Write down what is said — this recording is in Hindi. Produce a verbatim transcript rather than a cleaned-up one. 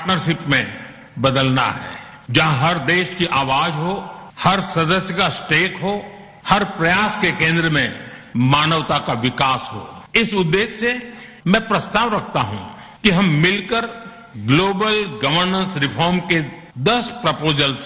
पार्टनरशिप में बदलना है, जहां हर देश की आवाज हो, हर सदस्य का स्टेक हो, हर प्रयास के केंद्र में मानवता का विकास हो। इस उद्देश्य से मैं प्रस्ताव रखता हूं कि हम मिलकर ग्लोबल गवर्नेंस रिफॉर्म के दस प्रपोजल्स